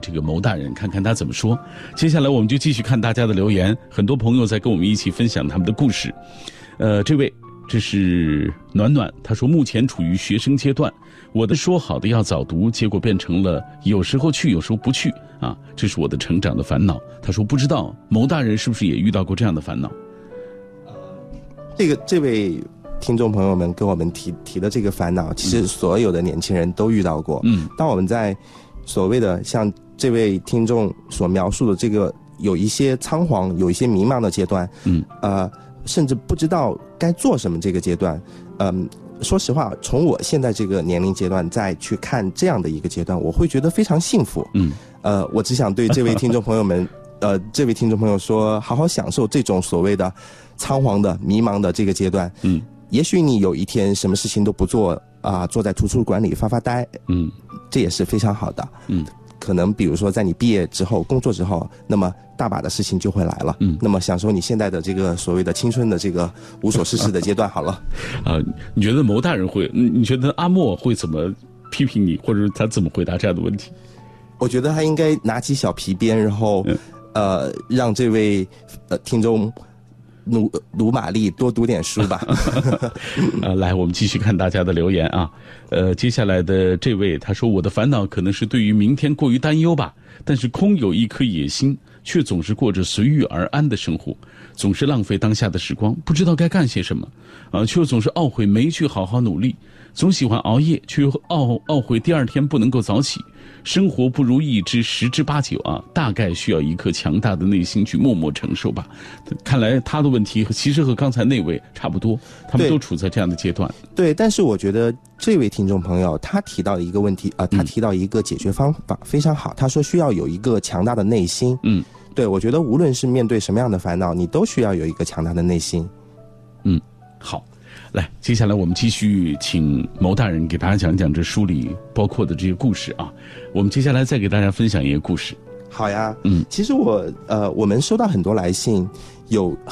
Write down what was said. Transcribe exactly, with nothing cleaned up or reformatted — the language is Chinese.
这个牟大人，看看他怎么说。接下来我们就继续看大家的留言，很多朋友在跟我们一起分享他们的故事。呃，这位这是暖暖，他说目前处于学生阶段，我的说好的要早读，结果变成了有时候去有时候不去啊，这是我的成长的烦恼。他说不知道牟大人是不是也遇到过这样的烦恼。 这个这位听众朋友们跟我们提提的这个烦恼，其实所有的年轻人都遇到过。嗯，当我们在所谓的像这位听众所描述的这个有一些仓皇、有一些迷茫的阶段，嗯，呃，甚至不知道该做什么这个阶段，嗯、呃，说实话，从我现在这个年龄阶段再去看这样的一个阶段，我会觉得非常幸福。嗯，呃，我只想对这位听众朋友们。呃，这位听众朋友说，好好享受这种所谓的仓皇的、迷茫的这个阶段。嗯，也许你有一天什么事情都不做啊、呃，坐在图书馆里发发呆，嗯，这也是非常好的。嗯，可能比如说在你毕业之后、工作之后，那么大把的事情就会来了。嗯，那么享受你现在的这个所谓的青春的这个无所事事的阶段好了。 啊、呃，你觉得牟大人会？你觉得阿莫会怎么批评你，或者他怎么回答这样的问题？ 我觉得他应该拿起小皮鞭，然后。嗯呃，让这位呃听众努努马力多读点书吧。 呃，来，我们继续看大家的留言啊。呃，接下来的这位他说，我的烦恼可能是对于明天过于担忧吧，但是空有一颗野心，却总是过着随遇而安的生活，总是浪费当下的时光，不知道该干些什么，啊、呃，却总是懊悔没去好好努力，总喜欢熬夜，却又懊懊悔第二天不能够早起。生活不如意之十之八九啊，大概需要一颗强大的内心去默默承受吧。看来他的问题其实和刚才那位差不多，他们都处在这样的阶段。 对，但是我觉得这位听众朋友他提到一个问题啊、呃，他提到一个解决方法非常好，他说需要有一个强大的内心。嗯，对，我觉得无论是面对什么样的烦恼，你都需要有一个强大的内心。 嗯，好。来，接下来我们继续请牟大人给大家讲讲这书里包括的这些故事啊。我们接下来再给大家分享一个故事。 好呀，嗯，其实我呃，我们收到很多来信，有